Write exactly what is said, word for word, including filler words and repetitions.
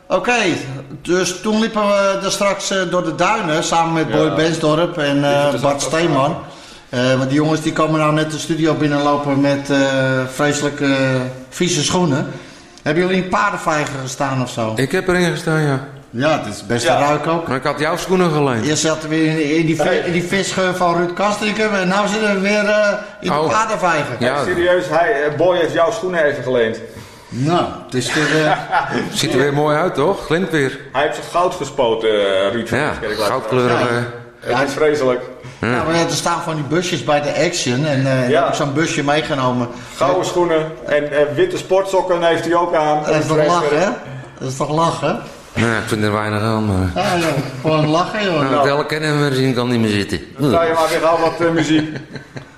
Oké, okay, dus toen liepen we er straks uh, door de duinen samen met ja. Boy Bensdorp en uh, Bart Steeman. Uh, want die jongens die komen nou net de studio binnenlopen met uh, vreselijke uh, vieze schoenen. Hebben jullie in paardenvijgen gestaan of zo? Ik heb erin gestaan, ja. Ja, het is best ja. ruik ook. Maar ik had jouw schoenen geleend. Je zat weer in, in, die, in die visgeur van Ruud Kastrikum en nou zitten we weer uh, in oh. de paardenvijgen. Ja. Hey, serieus, hij, Boy heeft jouw schoenen even geleend. Nou, het is weer... Uh... Ziet er weer mooi uit, toch? Glint weer. Hij heeft zijn goud gespoten, uh, Ruud. Ja, goudkleurig. Ja, het ja. is vreselijk. Ja. Nou, maar er staan van die busjes bij de Action en uh, ja. ik heb zo'n busje meegenomen. Gouden schoenen en uh, witte sportsokken heeft hij ook aan. Dat is toch lachen, hè? Dat is toch lachen? Nee, ik vind er weinig aan, maar... Ja, ja, gewoon lachen, joh. Nou, nou. Wel kennen we zien kan niet meer zitten. Dan ga je maar weer al wat uh, muziek.